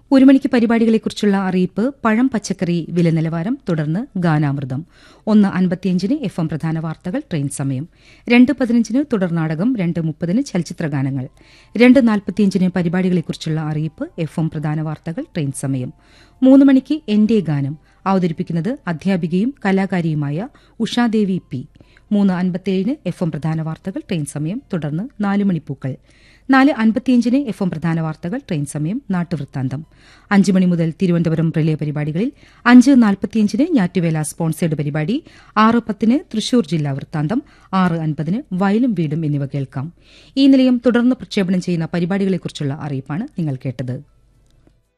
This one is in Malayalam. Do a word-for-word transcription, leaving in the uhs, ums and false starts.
ഒരു മണിക്ക് പരിപാടികളെക്കുറിച്ചുള്ള അറിയിപ്പ്, പഴം പച്ചക്കറി വില നിലവാരം, തുടർന്ന് ഗാനാമൃതം. ഒന്ന് അൻപത്തിയഞ്ചിന് എഫ് എം പ്രധാന വാർത്തകൾ ട്രെയിൻ സമയം. രണ്ട് പതിനഞ്ചിന് തുടർ നാടകം. രണ്ട് മുപ്പതിന് ചലച്ചിത്രഗാനങ്ങൾ. രണ്ട് നാൽപ്പത്തിയഞ്ചിന് പരിപാടികളെക്കുറിച്ചുള്ള അറിയിപ്പ്, എഫ് എം പ്രധാന വാർത്തകൾ ട്രെയിൻ സമയം. മൂന്ന് മണിക്ക് എന്റെ ഗാനം. അവതരിപ്പിക്കുന്നത് അധ്യാപികയും കലാകാരിയുമായ ഉഷാദേവി പി. മൂന്ന് അൻപത്തിയേഴിന് എഫ് എം പ്രധാന വാർത്തകൾ ട്രെയിൻ സമയം. തുടർന്ന് നാല് മണിപ്പൂക്കൾ. നാല് അൻപത്തിയഞ്ചിന് എഫ് എം പ്രധാന വാർത്തകൾ ട്രെയിൻ സമയം. നാട്ടുവൃത്താന്തം. അഞ്ച് മണി മുതൽ തിരുവനന്തപുരം റിലേ പരിപാടികളിൽ അഞ്ച് നാൽപ്പത്തിയഞ്ചിന് ഞാറ്റുവേല സ്പോൺസേഡ് പരിപാടി, ആറ് പത്തിന് തൃശൂർ ജില്ലാ വൃത്താന്തം, ആറ് അൻപതിന് വയലും വീടും എന്നിവ കേൾക്കാം. ഈ നിലയം തുടർന്ന് പ്രക്ഷേപണം ചെയ്യുന്ന പരിപാടികളെക്കുറിച്ചുള്ള അറിയിപ്പാണ് നിങ്ങൾ കേട്ടത്.